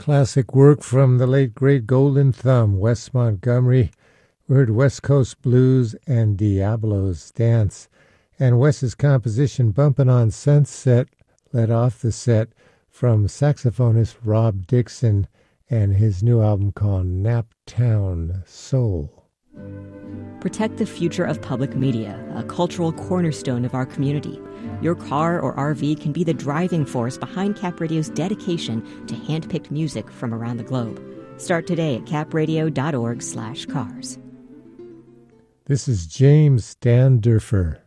Classic work from the late great Golden Thumb, Wes Montgomery. We heard West Coast Blues and Diablo's Dance. And Wes's composition Bumpin' on Sunset led off the set from saxophonist Rob Dixon and his new album called Naptown Soul. Protect the future of public media, a cultural cornerstone of our community. Your car or RV can be the driving force behind Cap Radio's dedication to hand-picked music from around the globe. Start today at capradio.org/cars. This is James Standerfer.